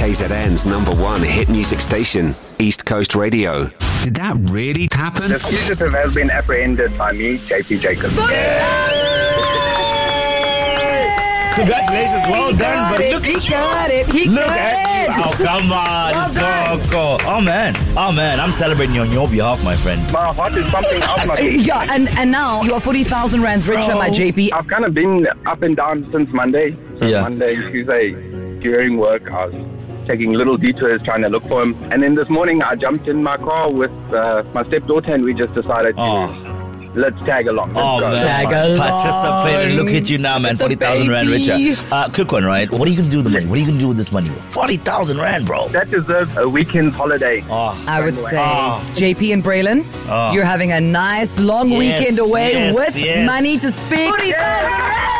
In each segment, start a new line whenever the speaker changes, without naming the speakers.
KZN's #1 hit music station, East Coast Radio.
Did that really happen?
The fugitive has been apprehended by me, JP Jacobs.
Congratulations, well done. But look at you. Look at you. Oh, come on. Go. Oh, man. I'm celebrating on your behalf, my friend.
My heart is pumping out my...
Yeah, and now you are 40,000 rands richer, my JP.
I've kind of been up and down since Monday. Monday, Tuesday, during work, I was taking little detours trying to look for him. And then this morning, I jumped in my car with my stepdaughter and we just decided to... Let's tag along.
Tag along.
Participate and look at you now, man. 40,000 rand richer. Quick one, right? What are you going to do with the money? What are you going to do with this money? 40,000 rand, bro.
That deserves a weekend holiday.
I would say, JP and Braylon, you're having a nice long weekend away with money to spend. 40,000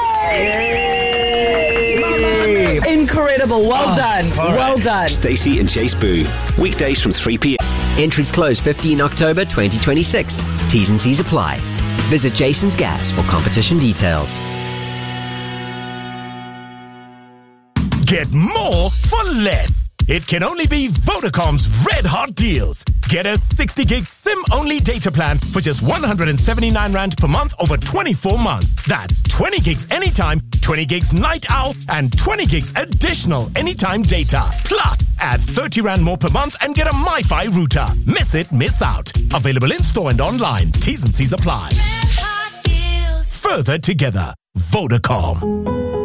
rand! Incredible. Well done.
Right.
Well done.
Stacey and Chase Boo. Weekdays from 3 p.m.
Entries close 15 October 2026. T's and C's apply. Visit Jason's Gas for competition details.
Get more for less. It can only be Vodacom's red hot deals. Get a 60 gig SIM-only data plan for just 179 rand per month over 24 months. That's 20 gigs anytime, 20 gigs night owl, and 20 gigs additional anytime data. Plus, add 30 rand more per month and get a MiFi router. Miss it, miss out. Available in-store and online. T's and C's apply. Further together. Vodacom.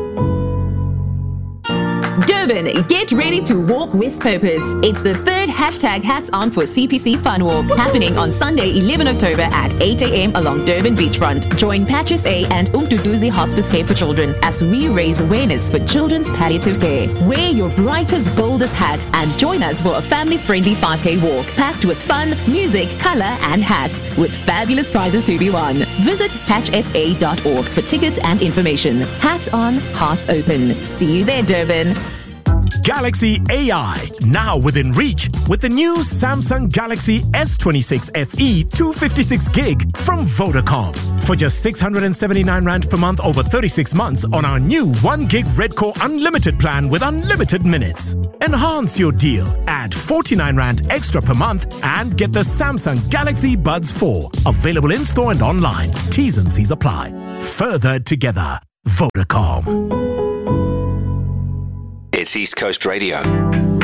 Durban, get ready to walk with purpose. It's the third hashtag Hats On for CPC Fun Walk happening on Sunday, 11 October at 8 a.m. along Durban Beachfront. Join Patch SA and Umduduzi Hospice Care for Children as we raise awareness for children's palliative care. Wear your brightest, boldest hat and join us for a family-friendly 5K walk packed with fun, music, color, and hats with fabulous prizes to be won. Visit patchsa.org for tickets and information. Hats on, hearts open. See you there, Durban.
Galaxy AI, now within reach with the new Samsung Galaxy S26 FE 256 gig from Vodacom. For just 679 rand per month over 36 months on our new 1 gig Redcore Unlimited plan with unlimited minutes. Enhance your deal. Add 49 rand extra per month and get the Samsung Galaxy Buds 4. Available in-store and online. T's and C's apply. Further together. Vodacom.
It's East Coast Radio.